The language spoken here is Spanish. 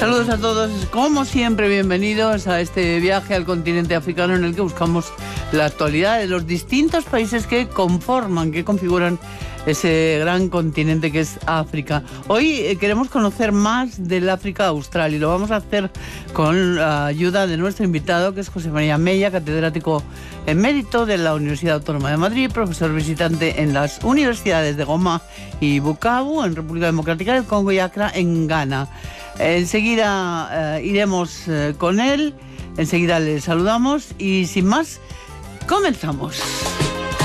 Saludos a todos, como siempre, bienvenidos a este viaje al continente africano en el que buscamos la actualidad de los distintos países que configuran ese gran continente que es África. Hoy queremos conocer más del África Austral y lo vamos a hacer con la ayuda de nuestro invitado, que es José María Mella, catedrático emérito de la Universidad Autónoma de Madrid, profesor visitante en las universidades de Goma y Bukavu, en República Democrática del Congo, y Accra, en Ghana. Enseguida iremos con él, enseguida le saludamos y sin más, comenzamos.